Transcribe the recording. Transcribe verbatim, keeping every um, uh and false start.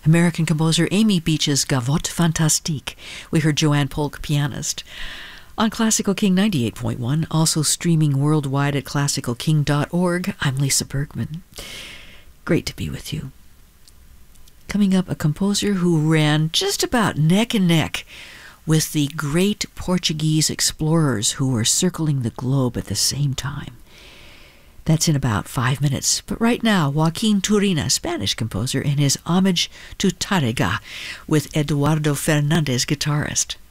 American composer Amy Beach's Gavotte Fantastique. We heard Joanne Polk, pianist. On Classical King ninety-eight point one, also streaming worldwide at classical king dot org, I'm Lisa Bergman. Great to be with you. Coming up, a composer who ran just about neck and neck with the great Portuguese explorers who were circling the globe at the same time. That's in about five minutes. But right now, Joaquin Turina, Spanish composer, in his homage to Tárrega with Eduardo Fernandez, guitarist.